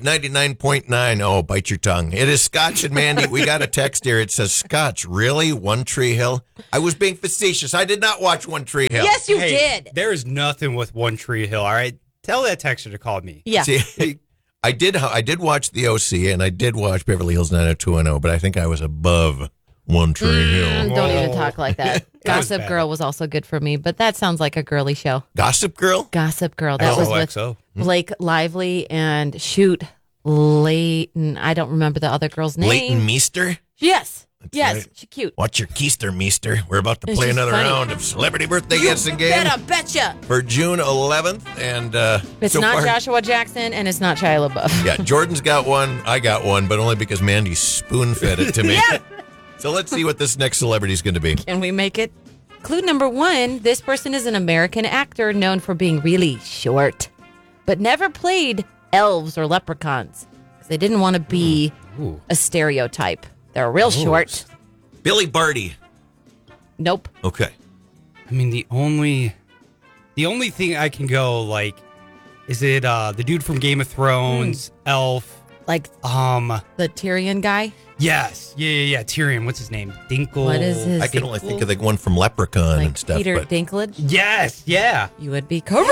99.9. Oh, bite your tongue. It is Scotch and Mandy. We got a text here. It says, Scotch, really? One Tree Hill? I was being facetious. I did not watch One Tree Hill. Yes, you did. There is nothing with One Tree Hill, all right? Tell that texter to call me. Yeah. See, I did watch The OC, and I did watch Beverly Hills 90210, but I think I was above One Tree Hill. Don't even talk like that. That was Gossip bad. Girl was also good for me, but that sounds like a girly show. Gossip Girl? Gossip Girl. That was with XOXO. Blake Lively and Leighton. I don't remember the other girl's name. Leighton Meester? Yes. Yes. right. She's cute. Watch your keister, Meester. We're about to And play she's another funny. round of Celebrity Birthday Guessing Game Better betcha. for June 11th. And It's so not far, Joshua Jackson and it's not Shia LaBeouf. Yeah, Jordan's got one. I got one, but only because Mandy spoon-fed it to me. So let's see what this next celebrity is going to be. Can we make it? Clue number 1. This person is an American actor known for being really short, but never played elves or leprechauns. They didn't want to be a stereotype. They're real short. Billy Barty. Nope. Okay. I mean, the only thing I can go, like, is it the dude from Game of Thrones, Elf? Like the Tyrion guy? Yes. Yeah. Tyrion. What's his name? Dinkle. What is his- I can only think of the one from Leprechaun Like and stuff. Peter but Dinklage? Yes. Yeah. You would be correct.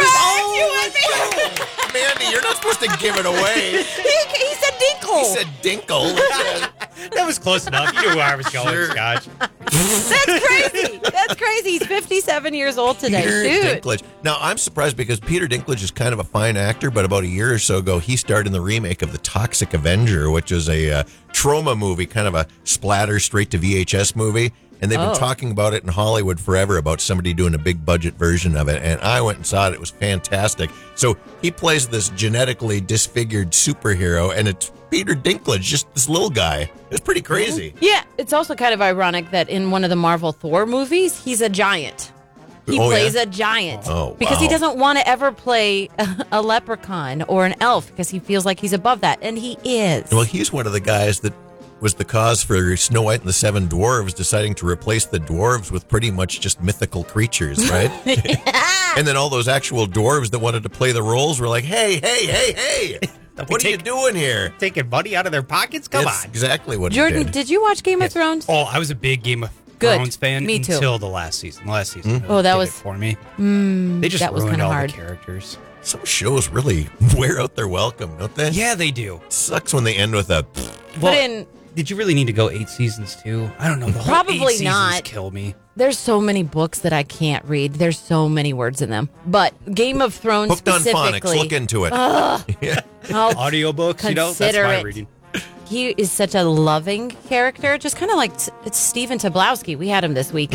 Mandy, you're not supposed to give it away. He said Dinkle. He said Dinkle. That was close enough. You knew where I was going, Sure. Scotch. That's crazy. That's crazy. He's 57 years old today. Peter Shoot. Dinklage. Now, I'm surprised because Peter Dinklage is kind of a fine actor, but about a year or so ago, he starred in the remake of The Toxic Avenger, which is a trauma movie, kind of a splatter straight to VHS movie. And they've been talking about it in Hollywood forever about somebody doing a big budget version of it. And I went and saw it. It was fantastic. So he plays this genetically disfigured superhero, and it's Peter Dinklage, just this little guy. It's pretty crazy. Yeah, it's also kind of ironic that in one of the Marvel Thor movies, he's a giant. He Oh, plays yeah? a giant Oh, because he wow. doesn't want to ever play a leprechaun or an elf because he feels like he's above that, and he is. Well, he's one of the guys that was the cause for Snow White and the Seven Dwarves deciding to replace the dwarves with pretty much just mythical creatures, right? And then all those actual dwarves that wanted to play the roles were like, hey, what are you doing here? Taking money out of their pockets? Come That's on. exactly what Jordan, he did. did you watch Game of Thrones? Oh, I was a big Game of Good. Thrones fan Me too. until the last season. The last season. Oh, that did was- it for me. They just that was ruined kinda all hard. the characters. Some shows really wear out their welcome, don't they? Yeah, they do. Sucks when they end with a... Put in. Did you really need to go 8 seasons too? I don't know. The whole Probably 8 seasons not. kill me. There's so many books that I can't read. There's so many words in them. But Game of Thrones Hooked on specifically, phonics. Look into it. I'll Audiobooks, that's Consider my it. reading. he is such a loving character, just kind of like it's Stephen Tobolowsky. We had him this week,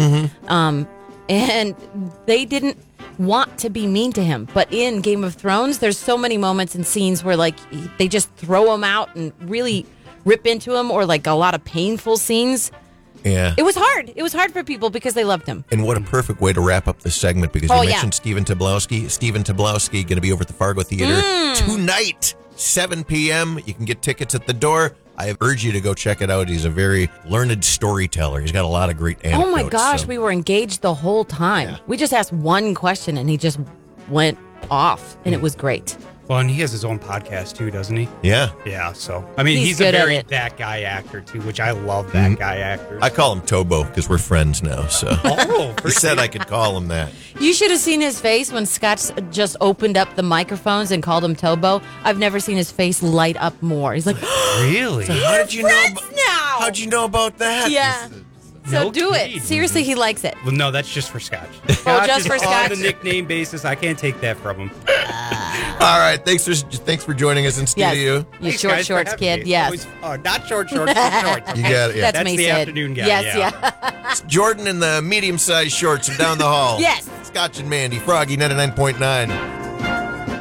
and they didn't want to be mean to him. But in Game of Thrones, there's so many moments and scenes where like they just throw him out and really rip into him, or like a lot of painful scenes. Yeah. It was hard. It was hard for people because they loved him. And what a perfect way to wrap up this segment, because Oh, you yeah. mentioned Stephen Tobolowsky. Stephen Tobolowsky going to be over at the Fargo Theater tonight, 7 p.m. You can get tickets at the door. I urge you to go check it out. He's a very learned storyteller. He's got a lot of great anecdotes. Oh my gosh, so- we were engaged the whole time. Yeah. We just asked one question and he just went off, and it was great. Well, and he has his own podcast too, doesn't he? Yeah. Yeah, so I mean, He's he's a good at very it. that guy actor too, which I love that guy actor. I call him Tobo because we're friends now. So Oh, he said I could call him that. You should have seen his face when Scott just opened up the microphones and called him Tobo. I've never seen his face light up more. He's like, really? How did you know? friends now. How'd you know about that? Yeah. So No do kidding. it. Seriously, he likes it. Well, no, that's just for Scotch. Oh, Scotch just is for on Scotch. the nickname basis. I can't take that from him. All right. Thanks for joining us in Yes. studio. You Thanks, short guys, for shorts having kid. me. Yes. Always- not short shorts. Short. You got it. Yeah. That's me, the Sid. afternoon guy, Yes, yeah. yeah. Jordan in the medium-sized shorts from down the hall. Yes. Scotch and Mandy, Froggy 99.9.